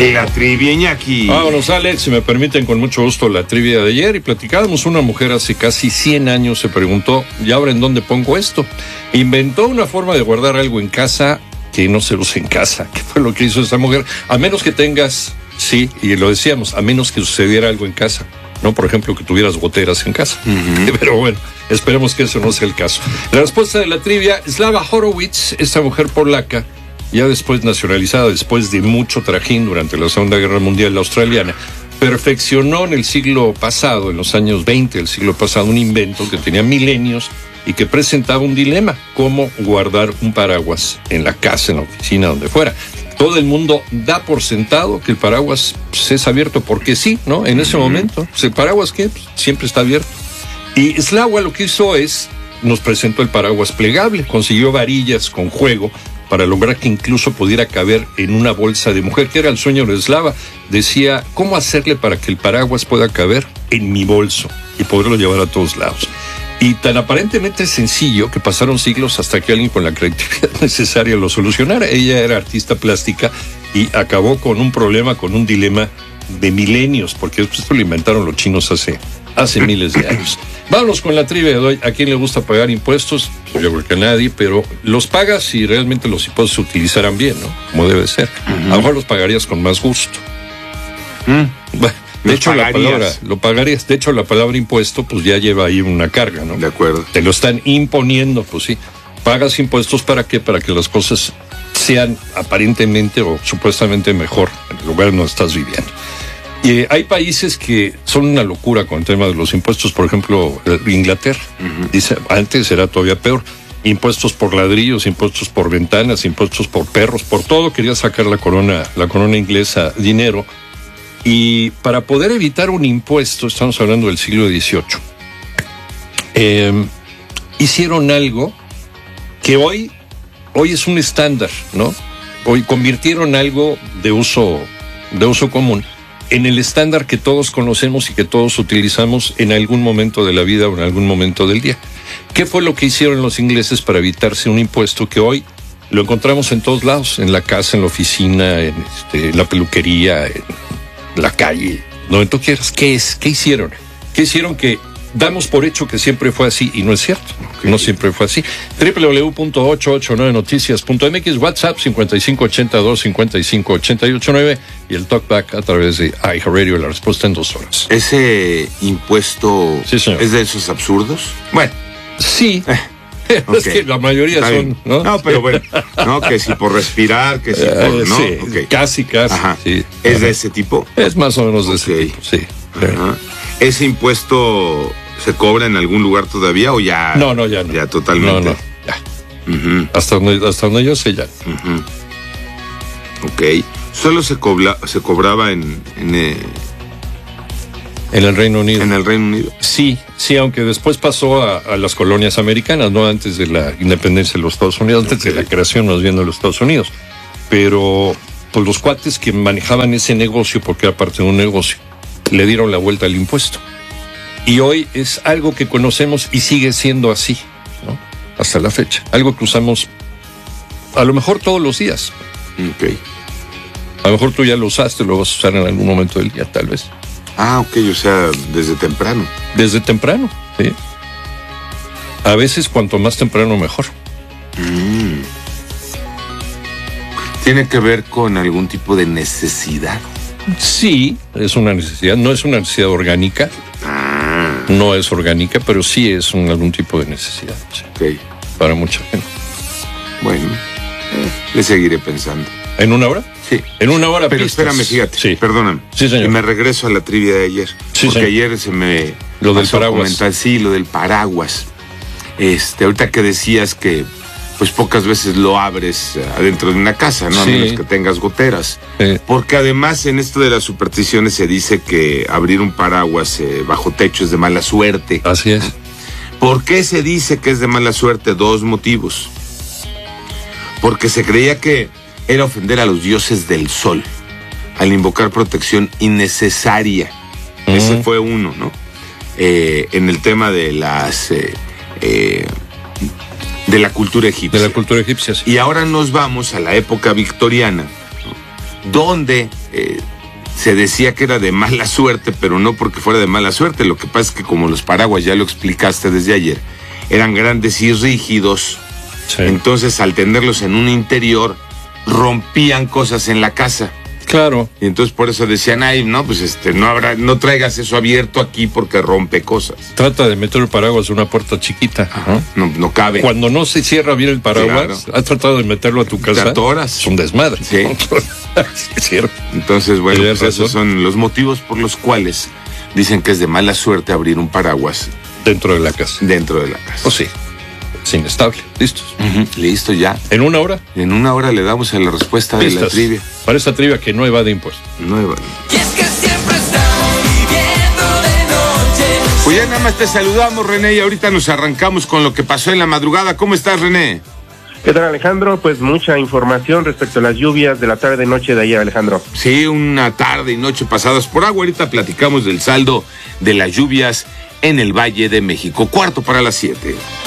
La trivia, Iñaki. Vámonos, Alex, si me permiten, con mucho gusto, la trivia de ayer. Y platicábamos, una mujer hace casi 100 años se preguntó, ¿y ahora en dónde pongo esto? Inventó una forma de guardar algo en casa que no se use en casa. ¿Qué fue lo que hizo esta mujer? A menos que tengas, sí, y lo decíamos, a menos que sucediera algo en casa, ¿no? Por ejemplo, que tuvieras goteras en casa. Pero bueno, esperemos que eso no sea el caso. La respuesta de la trivia, Slava Horowitz, esta mujer polaca, ya después nacionalizada, después de mucho trajín durante la Segunda Guerra Mundial, la australiana, perfeccionó en el siglo pasado, en los años 20 del siglo pasado, un invento que tenía milenios y que presentaba un dilema: cómo guardar un paraguas en la casa, en la oficina, donde fuera. Todo el mundo da por sentado que el paraguas es abierto porque sí, ¿no? En ese momento, pues el paraguas que siempre está abierto. Y Slava lo que hizo es, nos presentó el paraguas plegable, consiguió varillas con juego para lograr que incluso pudiera caber en una bolsa de mujer, que era el sueño de Slava. Decía, ¿cómo hacerle para que el paraguas pueda caber en mi bolso y poderlo llevar a todos lados? Y tan aparentemente sencillo que pasaron siglos hasta que alguien con la creatividad necesaria lo solucionara. Ella era artista plástica y acabó con un problema, con un dilema de milenios, porque esto lo inventaron los chinos hace miles de años. Vámonos con la trivia de hoy. ¿A quién le gusta pagar impuestos? Pues yo creo que a nadie, pero los pagas si realmente los impuestos se utilizaran bien, ¿no? Como debe ser. A lo mejor los pagarías con más gusto. Bueno, de hecho, la palabra, lo pagarías. De hecho, la palabra impuesto, pues ya lleva ahí una carga, ¿no? De acuerdo. Te lo están imponiendo, pues sí. Pagas impuestos, ¿para qué? Para que las cosas sean aparentemente o supuestamente mejor en el lugar donde estás viviendo. Y hay países que son una locura con el tema de los impuestos. Por ejemplo, Inglaterra. Dice, antes era todavía peor. Impuestos por ladrillos, impuestos por ventanas, impuestos por perros, por todo. Quería sacar la corona inglesa dinero. Y para poder evitar un impuesto, estamos hablando del siglo XVIII, hicieron algo que hoy es un estándar, ¿no? Hoy convirtieron algo de uso común en el estándar que todos conocemos y que todos utilizamos en algún momento de la vida o en algún momento del día. ¿Qué fue lo que hicieron los ingleses para evitarse un impuesto que hoy lo encontramos en todos lados? En la casa, en la oficina, en la peluquería, en la calle, donde tú quieras. ¿Qué hicieron? ¿Qué hicieron que damos por hecho que siempre fue así? Y no es cierto, no siempre fue así. www.889noticias.mx, WhatsApp 5582-558889 y el Talkback a través de iHeartRadio. La respuesta en 2 horas. ¿Ese impuesto es de esos absurdos? Bueno. Sí. Es que la mayoría son, ¿no? No, pero bueno, no, que si por respirar, que si por, ¿no? Sí, casi. Ajá. Sí. ¿Es de ese tipo? Es más o menos de ese tipo, sí. Ajá. ¿Ese impuesto se cobra en algún lugar todavía o ya? No, ya no. Ya totalmente. No, ya. Hasta donde yo sé ya. Ok. Solo se cobraba en el Reino Unido. En el Reino Unido. Sí, aunque después pasó a las colonias americanas, no antes de la independencia de los Estados Unidos, antes de la creación más bien de los Estados Unidos. Pero pues los cuates que manejaban ese negocio, porque era parte de un negocio, le dieron la vuelta al impuesto. Y hoy es algo que conocemos y sigue siendo así, ¿no? Hasta la fecha. Algo que usamos a lo mejor todos los días. Ok. A lo mejor tú ya lo usaste, lo vas a usar en algún momento del día, tal vez. Ah, ok, o sea, desde temprano. Desde temprano, sí. A veces cuanto más temprano mejor. ¿Tiene que ver con algún tipo de necesidad? Sí, es una necesidad. No es una necesidad orgánica. No es orgánica, pero sí es algún tipo de necesidad. Sí. Ok. Para mucha gente. Bueno, le seguiré pensando. ¿En 1 hora? Sí. En 1 hora. Pero pistas. Espérame, fíjate. Sí. Perdóname. Sí, señor. Y me regreso a la trivia de ayer. Sí, porque señor. ayer se me lo del paraguas. Sí, lo del paraguas. Ahorita que decías que pues pocas veces lo abres adentro de una casa, ¿no? Sí. A menos que tengas goteras. Sí. Porque además en esto de las supersticiones se dice que abrir un paraguas bajo techo es de mala suerte. Así es. ¿Por qué se dice que es de mala suerte? 2 motivos. Porque se creía que era ofender a los dioses del sol al invocar protección innecesaria. Ese fue uno, ¿no? En el tema de las de la cultura egipcia. De la cultura egipcia, sí. Y ahora nos vamos a la época victoriana, ¿no? Donde se decía que era de mala suerte, pero no porque fuera de mala suerte. Lo que pasa es que como los paraguas, ya lo explicaste desde ayer, eran grandes y rígidos, sí. Entonces al tenerlos en un interior, rompían cosas en la casa. Claro. Y entonces por eso decían, ay, no, pues no traigas eso abierto aquí porque rompe cosas. Trata de meter el paraguas en una puerta chiquita. No cabe. Cuando no se cierra bien el paraguas, claro. Has tratado de meterlo a tu casa. Te atoras. Es un desmadre. Sí. Es cierto. Entonces, bueno, pues esos son los motivos por los cuales dicen que es de mala suerte abrir un paraguas. Dentro de la casa. Dentro de la casa. Pues sí. Es inestable. ¿Listos? Listo ya. ¿En una hora? En una hora le damos a la respuesta de la trivia. Para esta trivia que no evade impuestos. No evade. Y es que siempre estamos viviendo de noche. Pues ya nada más te saludamos, René, y ahorita nos arrancamos con lo que pasó en la madrugada. ¿Cómo estás, René? ¿Qué tal, Alejandro? Pues mucha información respecto a las lluvias de la tarde-noche de ayer, Alejandro. Sí, una tarde y noche pasadas por agua. Ahorita platicamos del saldo de las lluvias en el Valle de México. 7:15.